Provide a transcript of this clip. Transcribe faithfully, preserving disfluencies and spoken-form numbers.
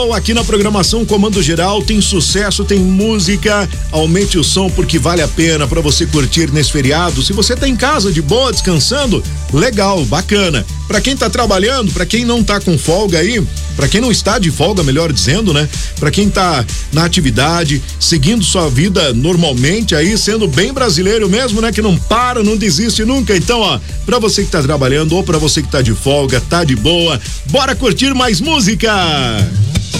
legal aqui na programação Comando Geral, tem sucesso, tem música, aumente o som porque vale a pena para você curtir nesse feriado. Se você tá em casa de boa, descansando, legal, bacana. Para quem tá trabalhando, para quem não tá com folga aí, para quem não está de folga, melhor dizendo, né? Para quem tá na atividade, seguindo sua vida normalmente aí, sendo bem brasileiro mesmo, né? Que não para, não desiste nunca. Então, ó, para você que tá trabalhando ou para você que tá de folga, tá de boa, bora curtir mais música!